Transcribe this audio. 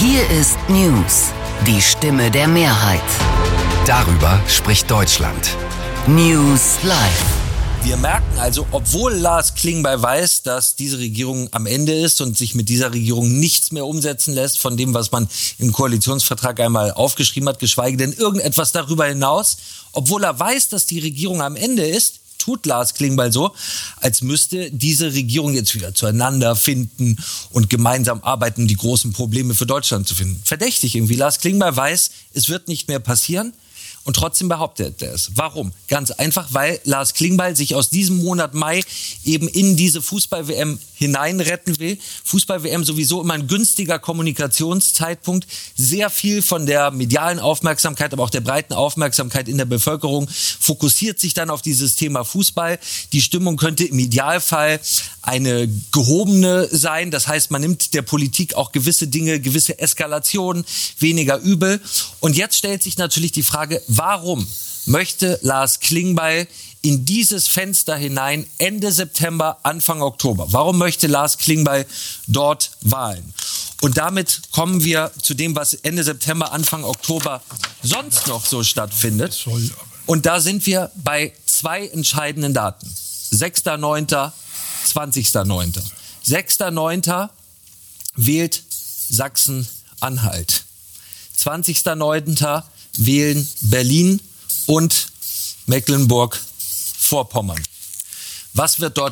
Hier ist News, die Stimme der Mehrheit. Darüber spricht Deutschland. News Live. Wir merken also, obwohl Lars Klingbeil weiß, dass diese Regierung am Ende ist und sich mit dieser Regierung nichts mehr umsetzen lässt von dem, was man im Koalitionsvertrag einmal aufgeschrieben hat, geschweige denn irgendetwas darüber hinaus. Obwohl er weiß, dass die Regierung am Ende ist, tut Lars Klingbeil so, als müsste diese Regierung jetzt wieder zueinander finden und gemeinsam arbeiten, die großen Probleme für Deutschland zu finden. Verdächtig irgendwie. Lars Klingbeil weiß, es wird nicht mehr passieren. Und trotzdem behauptet er es. Warum? Ganz einfach, weil Lars Klingbeil sich aus diesem Monat Mai eben in diese Fußball-WM hineinretten will. Fußball-WM sowieso immer ein günstiger Kommunikationszeitpunkt. Sehr viel von der medialen Aufmerksamkeit, aber auch der breiten Aufmerksamkeit in der Bevölkerung fokussiert sich dann auf dieses Thema Fußball. Die Stimmung könnte im Idealfall eine gehobene sein. Das heißt, man nimmt der Politik auch gewisse Dinge, gewisse Eskalationen weniger übel. Und jetzt stellt sich natürlich die Frage, warum möchte Lars Klingbeil in dieses Fenster hinein Ende September, Anfang Oktober? Warum möchte Lars Klingbeil dort wahlen? Und damit kommen wir zu dem, was Ende September, Anfang Oktober sonst noch so stattfindet. Und da sind wir bei zwei entscheidenden Daten. 6.9., 20.9. 6.9. wählt Sachsen-Anhalt. 20.9. wählen Berlin und Mecklenburg-Vorpommern. Was wird dort